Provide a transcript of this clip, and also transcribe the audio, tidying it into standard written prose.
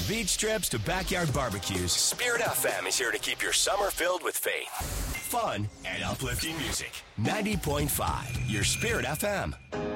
beach trips to backyard barbecues, Spirit FM is here to keep your summer filled with faith, fun, and uplifting music. 90.5, your Spirit FM.